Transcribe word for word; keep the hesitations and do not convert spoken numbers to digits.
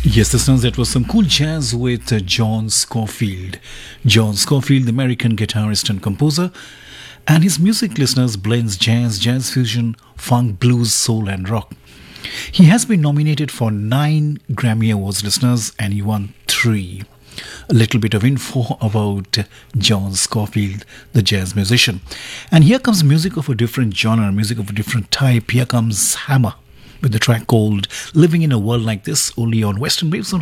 Yes, listeners, that was some cool jazz with uh, John Scofield. John Scofield, the American guitarist and composer, and his music, listeners, blends jazz, jazz fusion, funk, blues, soul, and rock. He has been nominated for nine Grammy Awards, listeners, and he won three. A little bit of info about John Scofield, the jazz musician. And here comes music of a different genre, music of a different type. Here comes Hammer with the track called Living in a World Like This, only on Western Waves on